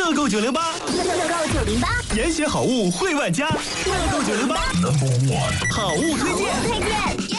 乐购908， 乐购908， 严选好物惠万家，乐购908 No.1 好物推荐。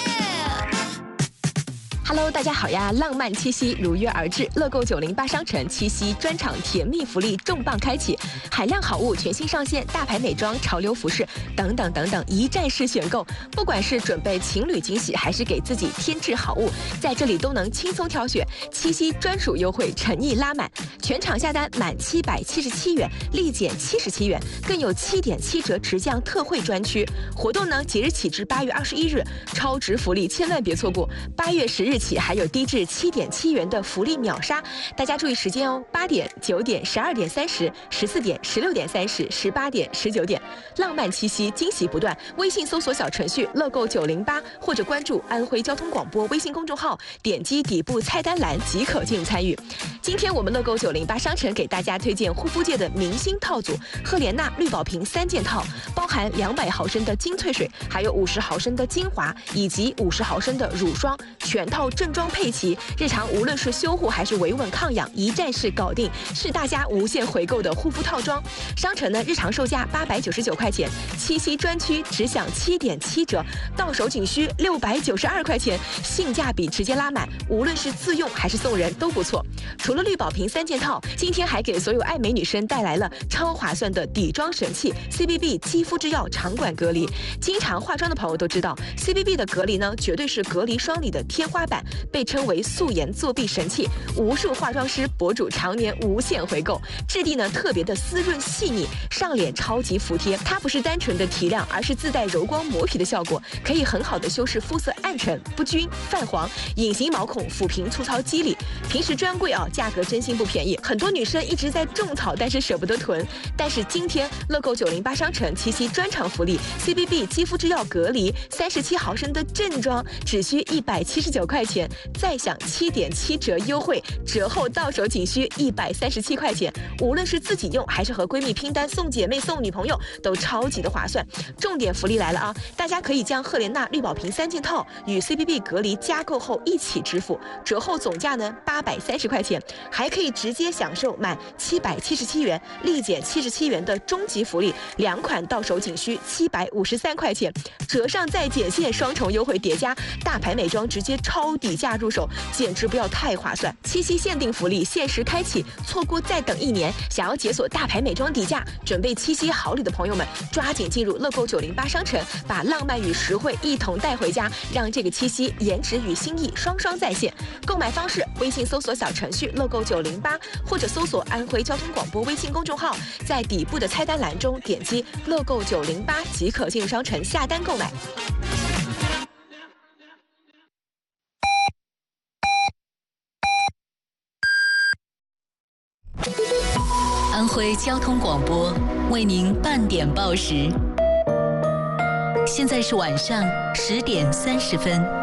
Hello， 大家好呀！浪漫七夕如约而至，乐购908商城七夕专场甜蜜福利重磅开启，海量好物全新上线，大牌美妆、潮流服饰等等等等，一站式选购。不管是准备情侣惊喜，还是给自己添置好物，在这里都能轻松挑选。七夕专属优惠诚意拉满，全场下单满777元，立减77元，更有7.7折直降特惠专区。活动呢，即日起至8月21日，超值福利千万别错过。8月10日起还有低至7.7元的福利秒杀，大家注意时间哦！8点、9点、12点30、14点、16点30、18点、19点，浪漫七夕，惊喜不断。微信搜索小程序乐购908，或者关注安徽交通广播微信公众号，点击底部菜单栏即可进入参与。今天我们乐购908商城给大家推荐护肤界的明星套组——赫莲娜绿宝瓶3件套，包含200毫升的精粹水，还有50毫升的精华，以及50毫升的乳霜，全套正装配齐，日常无论是修护还是维稳抗痒，一站式搞定，是大家无限回购的护肤套装。商城呢，日常售价899块钱，七夕专区只享7.7折，到手仅需692块钱，性价比直接拉满，无论是自用还是送人都不错。除了绿宝瓶3件套，今天还给所有爱美女生带来了超划算的底妆神器 CBB 肌肤之钥场馆隔离。经常化妆的朋友都知道 ，CBB 的隔离呢，绝对是隔离霜里的天花板，被称为素颜作弊神器，无数化妆师博主常年无限回购。质地呢特别的丝润细腻，上脸超级服帖。它不是单纯的提亮，而是自带柔光磨皮的效果，可以很好的修饰肤色暗沉、不均、泛黄、隐形毛孔，抚平粗糙肌理。平时专柜啊，价格真心不便宜，很多女生一直在种草，但是舍不得囤。但是今天乐购908商城七夕专场福利 ，CBB 肌肤之钥隔离37毫升的正装，只需179块钱，再享7.7折优惠，折后到手仅需137块钱。无论是自己用，还是和闺蜜拼单送姐妹、送女朋友，都超级的划算。重点福利来了啊！大家可以将赫莲娜绿宝瓶3件套与 CBB 隔离加购后一起支付，折后总价呢830块钱，还可以直接享受满777元，立减77元的终极福利，2款到手仅需753块钱，折上再减线，双重优惠叠加，大牌美妆直接超底价入手，简直不要太划算！七夕限定福利限时开启，错过再等1年。想要解锁大牌美妆底价，准备七夕好礼的朋友们，抓紧进入乐购908商城，把浪漫与实惠一同带回家，让这个七夕颜值与心意双双在线。购买方式：微信搜索小程序乐购908，或者搜索安徽交通广播微信公众号，在底部的菜单栏中点击乐购908即可进入商城下单购买。 安徽交通广播为您半点报时，现在是晚上10点30分。